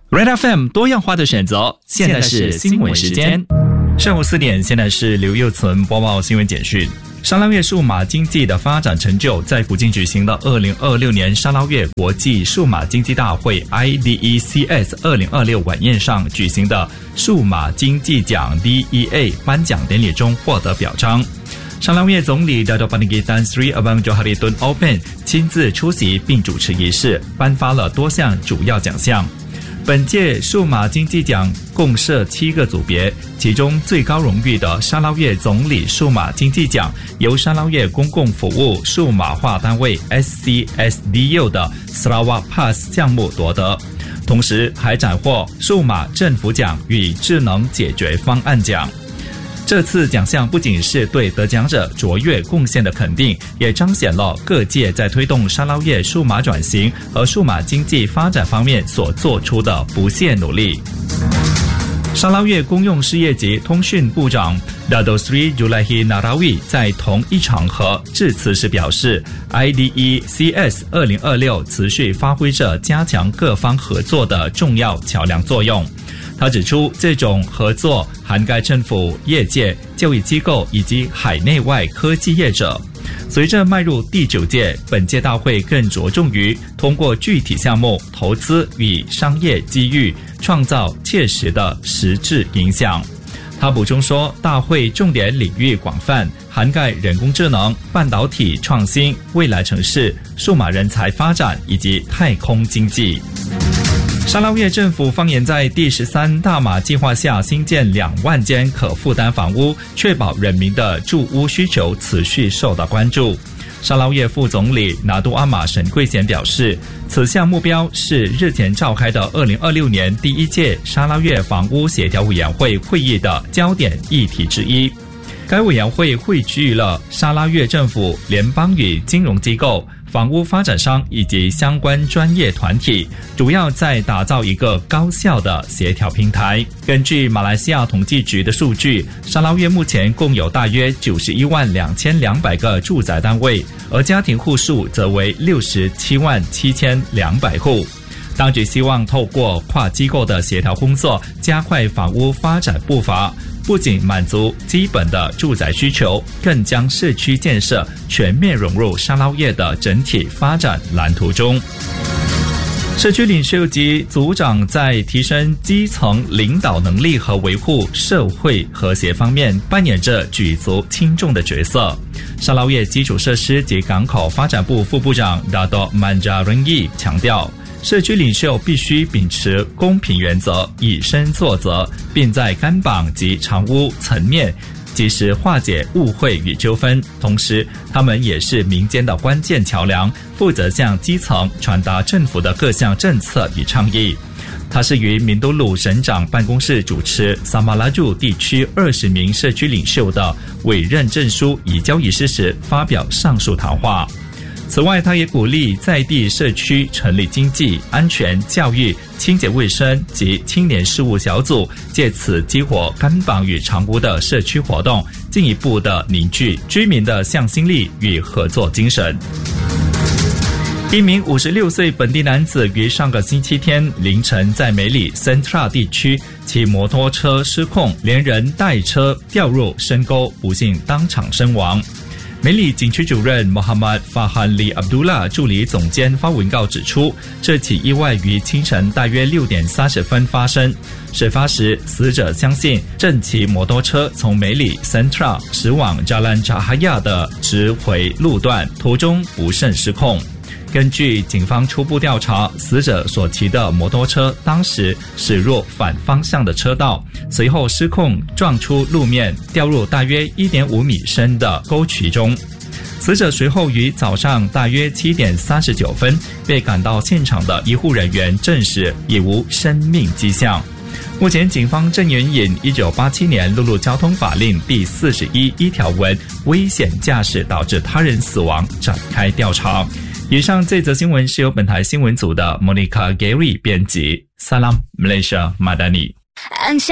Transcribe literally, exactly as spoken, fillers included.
Red F M 多样化的选择，现在是新闻时间。上午四点，现在是刘佑存播报新闻简讯。沙捞越数码经济的发展成就，在古晋举行的二零二六年沙捞越国际数码经济大会 I D E C S 二零二六晚宴上举行的数码经济奖 D E A 颁奖典礼中获得表彰。沙捞越总理 Dato' Paninggi Tan Sri Abang Johari Tun Open 亲自出席并主持仪式，颁发了多项主要奖项。本届数码经济奖共设七个组别，其中最高荣誉的沙捞越总理数码经济奖由沙捞越公共服务数码化单位 S C S D U 的 Sarawak Pass 项目夺得，同时还斩获数码政府奖与智能解决方案奖。这次奖项不仅是对得奖者卓越贡献的肯定，也彰显了各界在推动沙捞越数码转型和数码经济发展方面所做出的不懈努力。沙捞越公用事业及通讯部长 Dato' Sri Julaihi Narawi 在同一场合致辞时表示 I D E C S 二零二六持续发挥着加强各方合作的重要桥梁作用。他指出，这种合作涵盖政府、业界、教育机构以及海内外科技业者。随着迈入第九届，本届大会更着重于通过具体项目、投资与商业机遇，创造切实的实质影响。他补充说，大会重点领域广泛，涵盖人工智能、半导体创新、未来城市、数码人才发展以及太空经济。沙捞越政府放眼在第十三大马计划下新建两万间可负担房屋，确保人民的住屋需求持续受到关注。沙捞越副总理拿督阿玛沈桂贤表示，此项目标是日前召开的二零二六年第一届沙捞越房屋协调委员会会议的焦点议题之一。该委员会汇聚了沙捞越政府、联邦与金融机构、房屋发展商以及相关专业团体，主要在打造一个高效的协调平台。根据马来西亚统计局的数据，沙捞越目前共有大约九十一万两千两百个住宅单位，而家庭户数则为六十七万七千两百户。当局希望透过跨机构的协调工作，加快房屋发展步伐，不仅满足基本的住宅需求，更将社区建设全面融入沙捞越的整体发展蓝图中。社区领袖及组长在提升基层领导能力和维护社会和谐方面扮演着举足轻重的角色。沙捞越基础设施及港口发展部副部长 Dato' Manjarengi 强调，社区领袖必须秉持公平原则，以身作则，并在干绑及常屋层面及时化解误会与纠纷。同时，他们也是民间的关键桥梁，负责向基层传达政府的各项政策与倡议。他是于明都鲁省长办公室主持萨马拉柱地区二十名社区领袖的委任证书移交仪式时发表上述谈话。此外，他也鼓励在地社区成立经济、安全、教育、清洁卫生及青年事务小组，借此激活干绑与长屋的社区活动，进一步的凝聚居民的向心力与合作精神。一名五十六岁本地男子于上个星期天凌晨在梅里 Sentra 地区骑摩托车失控，连人带车掉入深沟，不幸当场身亡。梅里警区主任 Muhammad Fahanli Abdullah 助理总监发文告指出，这起意外于清晨大约六点三十分发生。事发时，死者相信正骑摩托车从梅里 Sentra 驶往 Jalan Cahaya 的直回路段，途中不慎失控。根据警方初步调查，死者所骑的摩托车当时驶入反方向的车道，随后失控撞出路面，掉入大约 一点五米深的沟渠中。死者随后于早上大约七点三十九分被赶到现场的医护人员证实已无生命迹象。目前警方正援引一九八七年陆路交通法令第四十一一条文危险驾驶导致他人死亡展开调查。以上这则新闻是由本台新闻组的 Monica Gary 编辑。Salam Malaysia Madani。